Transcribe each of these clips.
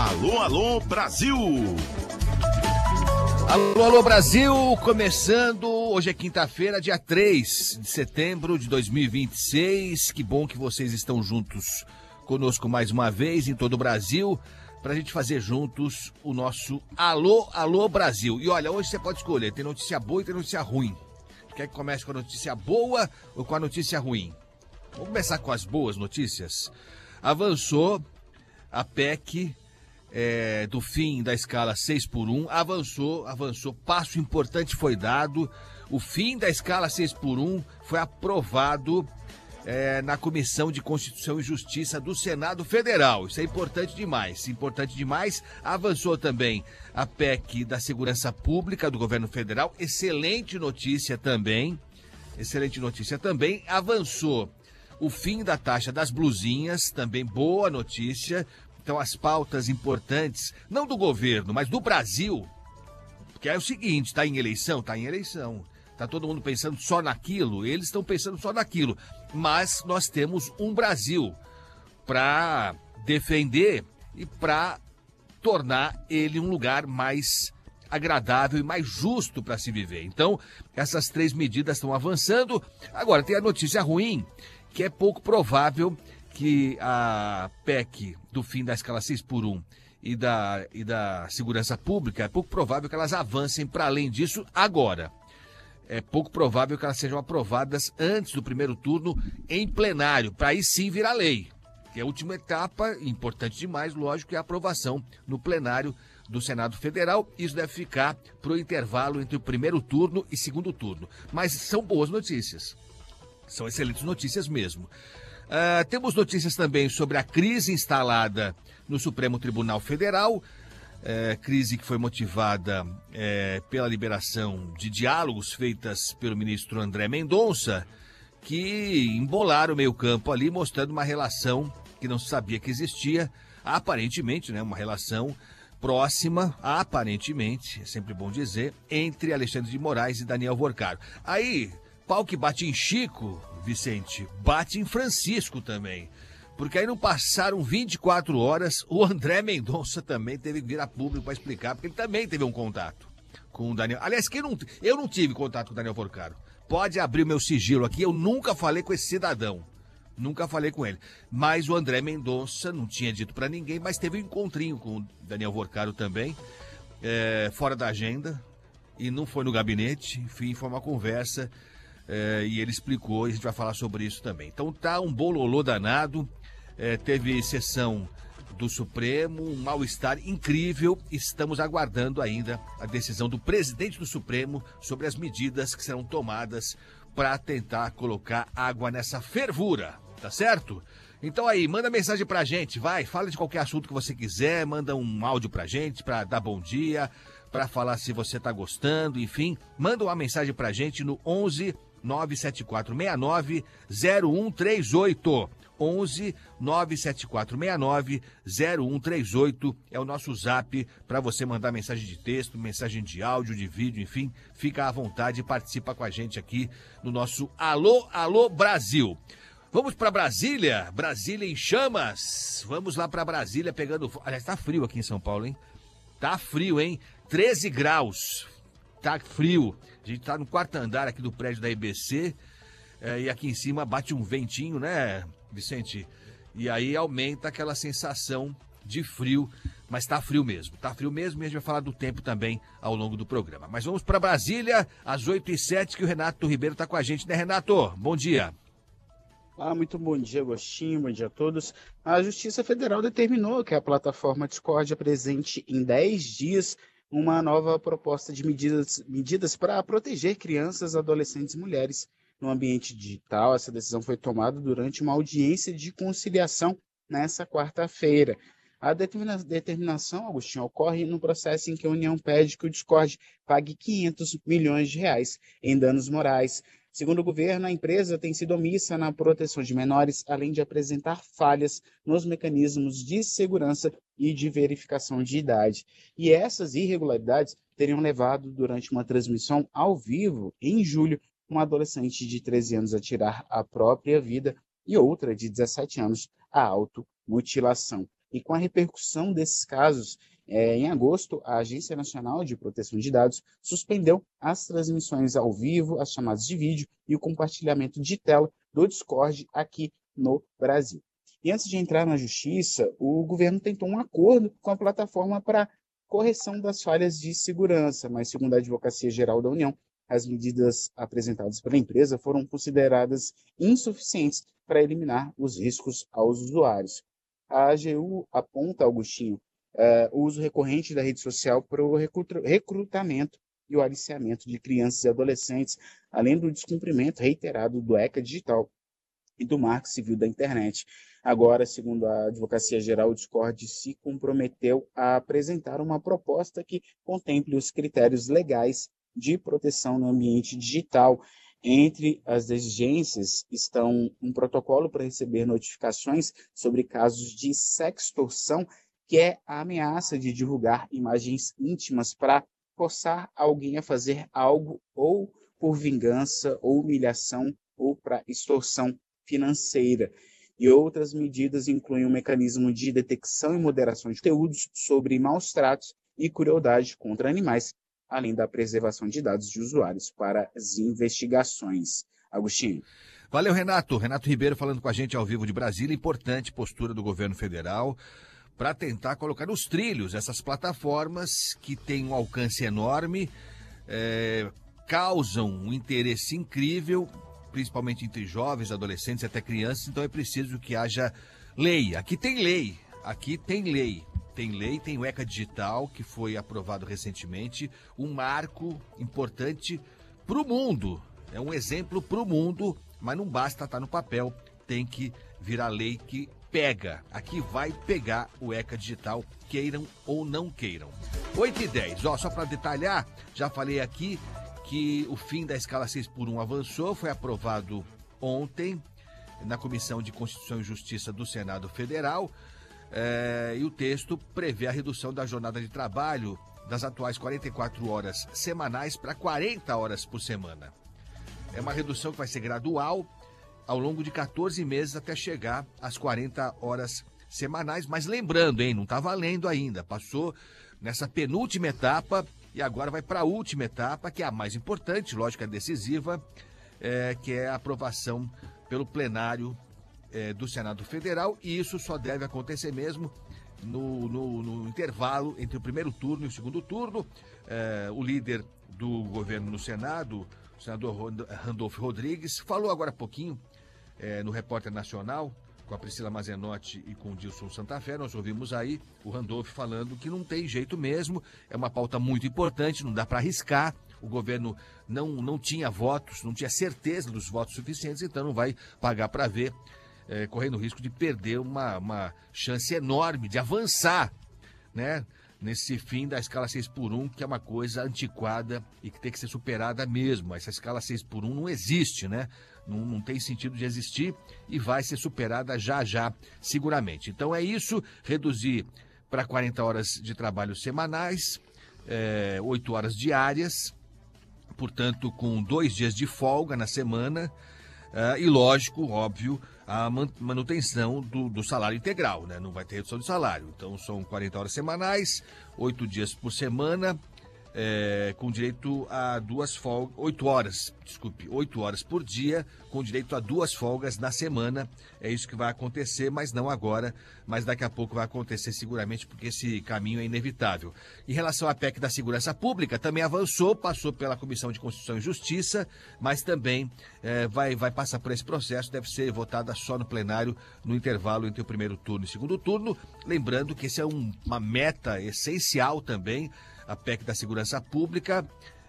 Alô, alô, Brasil! Alô, alô, Brasil! Começando, hoje é quinta-feira, dia 3 de setembro de 2026. Que bom que vocês estão juntos conosco mais uma vez em todo o Brasil, para a gente fazer juntos o nosso Alô, alô, Brasil. E olha, hoje você pode escolher, tem notícia boa e tem notícia ruim. Quer que comece com a notícia boa ou com a notícia ruim? Vamos começar com as boas notícias. Avançou a PEC do fim da escala 6x1, avançou, passo importante foi dado, o fim da escala 6x1 foi aprovado na Comissão de Constituição e Justiça do Senado Federal. Isso é importante demais, avançou também a PEC da Segurança Pública do Governo Federal, excelente notícia também, avançou o fim da taxa das blusinhas, também boa notícia. Então, as pautas importantes, não do governo, mas do Brasil, porque é o seguinte, está em eleição, está todo mundo pensando só naquilo, eles estão pensando só naquilo, mas nós temos um Brasil para defender e para tornar ele um lugar mais agradável e mais justo para se viver. Então, essas três medidas estão avançando. Agora, tem a notícia ruim, que é pouco provável que a PEC do fim da escala 6x1 e da segurança pública, é pouco provável que elas avancem para além disso agora. É pouco provável que elas sejam aprovadas antes do primeiro turno em plenário, para aí sim virar lei. Que é a última etapa, importante demais, lógico, é a aprovação no plenário do Senado Federal. Isso deve ficar para o intervalo entre o primeiro turno e segundo turno. Mas são boas notícias. São excelentes notícias mesmo. Temos notícias também sobre a crise instalada no Supremo Tribunal Federal, crise que foi motivada pela liberação de diálogos feitas pelo ministro André Mendonça, que embolaram o meio-campo ali, mostrando uma relação que não se sabia que existia, aparentemente, né, uma relação próxima, aparentemente, é sempre bom dizer, entre Alexandre de Moraes e Daniel Worcaro. Aí, pau que bate em Chico, Vicente, bate em Francisco também. Porque aí não passaram 24 horas, o André Mendonça também teve que vir a público para explicar, porque ele também teve um contato com o Daniel. Aliás, eu não tive contato com o Daniel Worcaro. Pode abrir o meu sigilo aqui, eu nunca falei com esse cidadão. Nunca falei com ele. Mas o André Mendonça não tinha dito para ninguém, mas teve um encontrinho com o Daniel Worcaro também, fora da agenda, e não foi no gabinete, enfim, foi uma conversa. E ele explicou, e a gente vai falar sobre isso também. Então tá um bololô danado, teve sessão do Supremo, um mal-estar incrível. Estamos aguardando ainda a decisão do presidente do Supremo sobre as medidas que serão tomadas para tentar colocar água nessa fervura, tá certo? Então aí, manda mensagem pra gente, fala de qualquer assunto que você quiser, manda um áudio pra gente, pra dar bom dia, pra falar se você tá gostando, enfim, manda uma mensagem pra gente no 11 97469 0138. 11 97469 0138 é o nosso zap para você mandar mensagem de texto, mensagem de áudio, de vídeo, enfim, fica à vontade e participa com a gente aqui no nosso Alô, alô, Brasil. Vamos para Brasília, Brasília em chamas. Vamos lá para Brasília pegando... Aliás, tá frio aqui em São Paulo, hein? Tá frio, hein? 13 graus. Tá frio. A gente tá no quarto andar aqui do prédio da EBC, e aqui em cima bate um ventinho, né, Vicente? E aí aumenta aquela sensação de frio, mas tá frio mesmo, e a gente vai falar do tempo também ao longo do programa. Mas vamos para Brasília, às 8h07, que o Renato Ribeiro tá com a gente, né, Renato? Bom dia. Muito bom dia, Agostinho, bom dia a todos. A Justiça Federal determinou que a plataforma Discord apresente em 10 dias uma nova proposta de medidas para proteger crianças, adolescentes e mulheres no ambiente digital. Essa decisão foi tomada durante uma audiência de conciliação nessa quarta-feira. A determinação, Agostinho, ocorre no processo em que a União pede que o Discord pague 500 milhões de reais em danos morais. Segundo o governo, a empresa tem sido omissa na proteção de menores, além de apresentar falhas nos mecanismos de segurança e de verificação de idade. E essas irregularidades teriam levado, durante uma transmissão ao vivo, em julho, uma adolescente de 13 anos a tirar a própria vida e outra de 17 anos a automutilação. E com a repercussão desses casos, em agosto, a Agência Nacional de Proteção de Dados suspendeu as transmissões ao vivo, as chamadas de vídeo e o compartilhamento de tela do Discord aqui no Brasil. E antes de entrar na justiça, o governo tentou um acordo com a plataforma para correção das falhas de segurança, mas segundo a Advocacia Geral da União, as medidas apresentadas pela empresa foram consideradas insuficientes para eliminar os riscos aos usuários. A AGU aponta, Augustinho, o uso recorrente da rede social para o recrutamento e o aliciamento de crianças e adolescentes, além do descumprimento reiterado do ECA digital e do Marco Civil da Internet. Agora, segundo a Advocacia Geral, o Discord se comprometeu a apresentar uma proposta que contemple os critérios legais de proteção no ambiente digital. Entre as exigências estão um protocolo para receber notificações sobre casos de sextorção, que é a ameaça de divulgar imagens íntimas para forçar alguém a fazer algo ou por vingança ou humilhação ou para extorsão financeira. E outras medidas incluem um mecanismo de detecção e moderação de conteúdos sobre maus tratos e crueldade contra animais, além da preservação de dados de usuários para as investigações. Agostinho. Valeu, Renato. Renato Ribeiro falando com a gente ao vivo de Brasília. Importante postura do governo federal para tentar colocar nos trilhos essas plataformas que têm um alcance enorme, causam um interesse incrível, principalmente entre jovens, adolescentes e até crianças. Então é preciso que haja lei. Aqui tem lei. Tem o ECA Digital, que foi aprovado recentemente, um marco importante para o mundo. É um exemplo para o mundo, mas não basta estar no papel, tem que virar lei que pega. Aqui vai pegar o ECA Digital, queiram ou não queiram. 8h10, só para detalhar, já falei aqui que o fim da escala 6x1 avançou, foi aprovado ontem na Comissão de Constituição e Justiça do Senado Federal. E o texto prevê a redução da jornada de trabalho das atuais 44 horas semanais para 40 horas por semana. É uma redução que vai ser gradual ao longo de 14 meses até chegar às 40 horas semanais. Mas lembrando, não está valendo ainda. Passou nessa penúltima etapa e agora vai para a última etapa, que é a mais importante, lógico, é decisiva, que é a aprovação pelo plenário do Senado Federal, e isso só deve acontecer mesmo no intervalo entre o primeiro turno e o segundo turno. O líder do governo no Senado, o senador Randolfo Rodrigues, falou agora há pouquinho no Repórter Nacional, com a Priscila Mazenotti e com o Dilson Santafé. Nós ouvimos aí o Randolfo falando que não tem jeito mesmo, é uma pauta muito importante, não dá para arriscar. O governo não tinha votos, não tinha certeza dos votos suficientes, então não vai pagar para ver, correndo o risco de perder uma chance enorme de avançar, né, nesse fim da escala 6x1, que é uma coisa antiquada e que tem que ser superada mesmo. Essa escala 6x1 não existe, né? Não tem sentido de existir e vai ser superada já, seguramente. Então é isso, reduzir para 40 horas de trabalho semanais, 8 horas diárias, portanto com 2 dias de folga na semana, e lógico, óbvio, a manutenção do salário integral, né? Não vai ter redução de salário. Então são 40 horas semanais, 8 dias por semana, com direito a 2 folgas, 8 horas por dia, com direito a 2 folgas na semana. É isso que vai acontecer, mas não agora, mas daqui a pouco vai acontecer seguramente, porque esse caminho é inevitável. Em relação à PEC da Segurança Pública, também avançou, passou pela Comissão de Constituição e Justiça, mas também vai passar por esse processo, deve ser votada só no plenário, no intervalo entre o primeiro turno e o segundo turno. Lembrando que esse é uma meta essencial também, a PEC da Segurança Pública,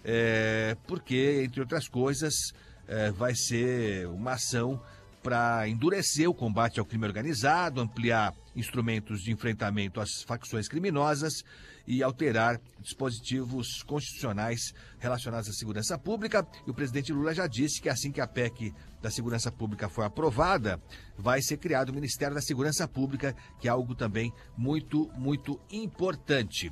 porque, entre outras coisas, vai ser uma ação para endurecer o combate ao crime organizado, ampliar instrumentos de enfrentamento às facções criminosas e alterar dispositivos constitucionais relacionados à segurança pública. E o presidente Lula já disse que assim que a PEC da Segurança Pública for aprovada, vai ser criado o Ministério da Segurança Pública, que é algo também muito, muito importante.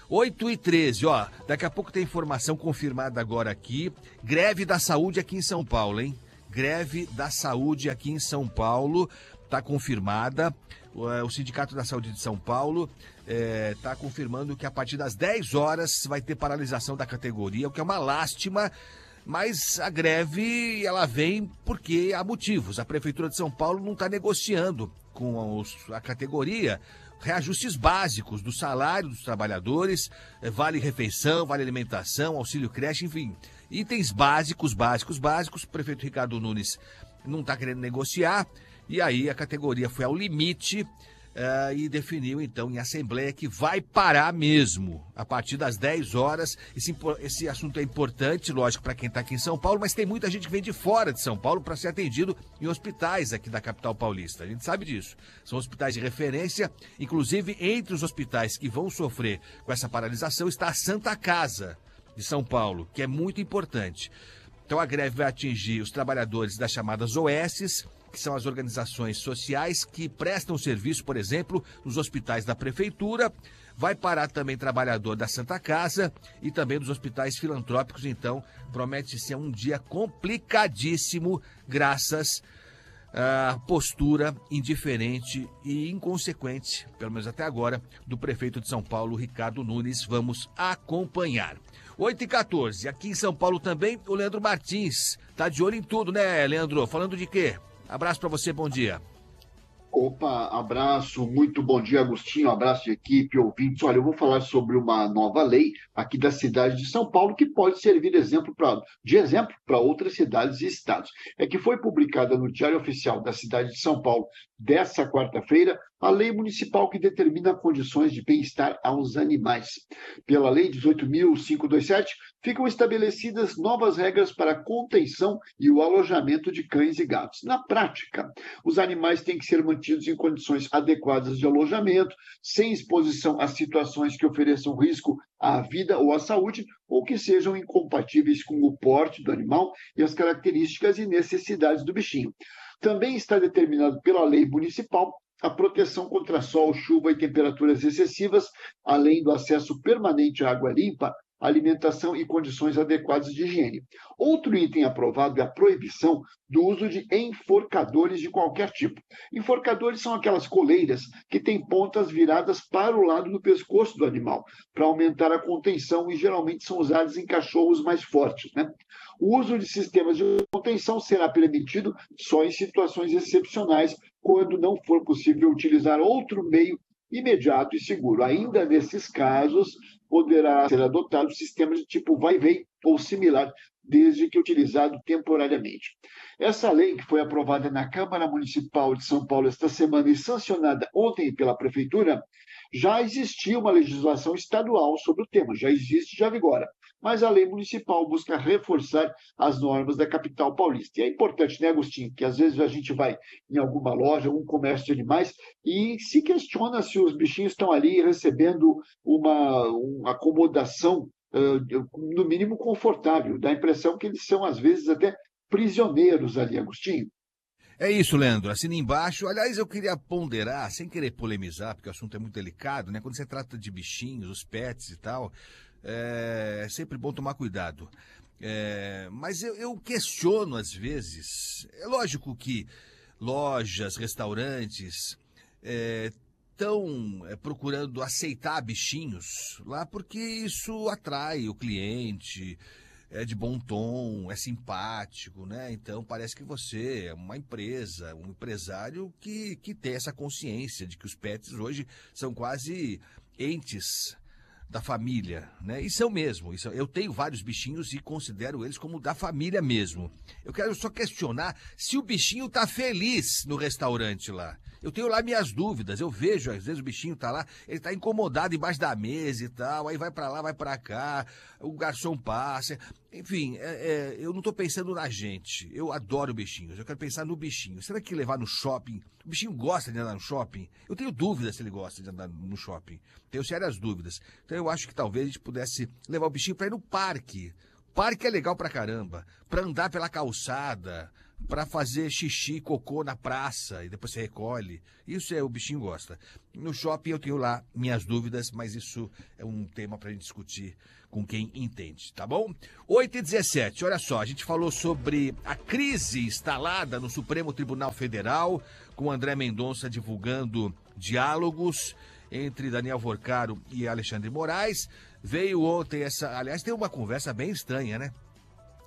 8h13, daqui a pouco tem informação confirmada agora aqui. Greve da saúde aqui em São Paulo, hein? Greve da saúde aqui em São Paulo, está confirmada. O Sindicato da Saúde de São Paulo está confirmando que a partir das 10 horas vai ter paralisação da categoria, o que é uma lástima, mas a greve ela vem porque há motivos. A Prefeitura de São Paulo não está negociando com a categoria reajustes básicos do salário dos trabalhadores, vale refeição, vale alimentação, auxílio creche, enfim, itens básicos. O prefeito Ricardo Nunes não está querendo negociar, e aí a categoria foi ao limite e definiu então em assembleia que vai parar mesmo a partir das 10 horas. Esse assunto é importante, lógico, para quem está aqui em São Paulo, mas tem muita gente que vem de fora de São Paulo para ser atendido em hospitais aqui da capital paulista. A gente sabe disso. São hospitais de referência, inclusive entre os hospitais que vão sofrer com essa paralisação está a Santa Casa de São Paulo, que é muito importante. Então a greve vai atingir os trabalhadores das chamadas OSs, que são as organizações sociais que prestam serviço, por exemplo, nos hospitais da prefeitura. Vai parar também trabalhador da Santa Casa e também dos hospitais filantrópicos. Então, promete ser um dia complicadíssimo, graças à postura indiferente e inconsequente, pelo menos até agora, do prefeito de São Paulo, Ricardo Nunes. Vamos acompanhar. 8h14, aqui em São Paulo também, o Leandro Martins. Tá de olho em tudo, né, Leandro? Falando de quê? Abraço para você, bom dia. Opa, abraço, muito bom dia, Agostinho, abraço de equipe, ouvintes. Olha, eu vou falar sobre uma nova lei aqui da cidade de São Paulo que pode servir de exemplo para outras cidades e estados. É que foi publicada no Diário Oficial da cidade de São Paulo desta quarta-feira a lei municipal que determina condições de bem-estar aos animais. Pela Lei 18.527, ficam estabelecidas novas regras para a contenção e o alojamento de cães e gatos. Na prática, os animais têm que ser mantidos em condições adequadas de alojamento, sem exposição a situações que ofereçam risco à vida ou à saúde, ou que sejam incompatíveis com o porte do animal e as características e necessidades do bichinho. Também está determinado pela lei municipal a proteção contra sol, chuva e temperaturas excessivas, além do acesso permanente à água limpa, alimentação e condições adequadas de higiene. Outro item aprovado é a proibição do uso de enforcadores de qualquer tipo. Enforcadores são aquelas coleiras que têm pontas viradas para o lado do pescoço do animal, para aumentar a contenção, e geralmente são usadas em cachorros mais fortes, né? O uso de sistemas de contenção será permitido só em situações excepcionais, quando não for possível utilizar outro meio imediato e seguro. Ainda nesses casos, poderá ser adotado sistema de tipo vai e vem ou similar, desde que utilizado temporariamente. Essa lei, que foi aprovada na Câmara Municipal de São Paulo esta semana e sancionada ontem pela Prefeitura, já existia uma legislação estadual sobre o tema, já existe, já vigora. Mas a lei municipal busca reforçar as normas da capital paulista. E é importante, né, Agostinho, que às vezes a gente vai em alguma loja, algum comércio de animais, e se questiona se os bichinhos estão ali recebendo uma acomodação, no mínimo confortável. Dá a impressão que eles são, às vezes, até prisioneiros ali, Agostinho. É isso, Leandro. Assina embaixo. Aliás, eu queria ponderar, sem querer polemizar, porque o assunto é muito delicado, né? Quando você trata de bichinhos, os pets e tal, é sempre bom tomar cuidado. Mas eu questiono às vezes. É lógico que lojas, restaurantes estão procurando aceitar bichinhos lá porque isso atrai o cliente, é de bom tom, é simpático, né? Então parece que você é uma empresa, um empresário que tem essa consciência de que os pets hoje são quase entes da família, né? E são mesmo. Eu tenho vários bichinhos e considero eles como da família mesmo. Eu quero só questionar se o bichinho tá feliz no restaurante lá. Eu tenho lá minhas dúvidas. Eu vejo, às vezes o bichinho tá lá, ele tá incomodado embaixo da mesa e tal, aí vai pra lá, vai pra cá, o garçom passa. Enfim, eu não tô pensando na gente. Eu adoro bichinhos, eu quero pensar no bichinho. Será que levar no shopping? O bichinho gosta de andar no shopping? Eu tenho dúvidas se ele gosta de andar no shopping. Tenho sérias dúvidas. Então eu acho que talvez a gente pudesse levar o bichinho pra ir no parque. Parque é legal pra caramba. Pra andar pela calçada, pra fazer xixi, cocô na praça e depois você recolhe. Isso o bichinho gosta. No shopping eu tenho lá minhas dúvidas, mas isso é um tema pra gente discutir com quem entende, tá bom? 8h17, olha só, a gente falou sobre a crise instalada no Supremo Tribunal Federal, com André Mendonça divulgando diálogos entre Daniel Vorcaro e Alexandre Moraes. Veio ontem aliás, tem uma conversa bem estranha, né?